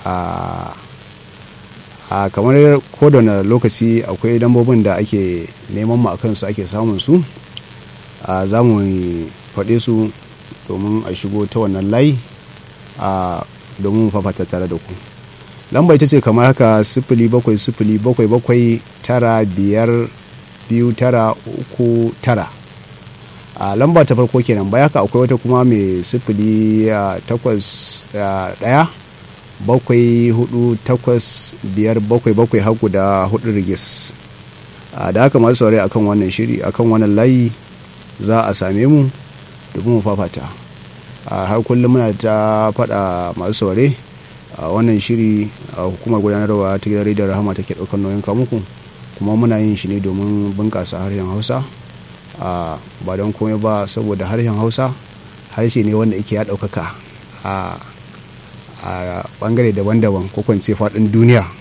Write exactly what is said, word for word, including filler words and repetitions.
a kamar kodana lokaci akwai dambobin da ake neman mu a kansu ake samun su, za mu faɗe su domin a shigo ta wannan layi domin mu fafata tare da ku. Lamba ita ce kamar haka: sifili bakwai sifili bakwai bakwai tara biyar biyu tara uku tara. a lamba ta farko kenan. Baya haka akwai wata kuma mai sifili takwas ɗaya bakwai hudu takwas biyar bakwai bakwai har guda hudu rigis. Da haka masu saurari akan wannan shiri akan wannan layi za a same mu domin mu fafata. Har kullum muna ta faɗa masu saurari a wannan shiri a hukumar gudanarwa ta gidan rediyon Rahama take ɗaukar nauyin kawo muku, kuma muna yin shi ne domin bunƙasa harshen Hausa, ba don komai ba saboda harshen Hausa harshe ne wanda yake ya ɗaukaka a bangare daban-daban ko kwance faɗin duniya.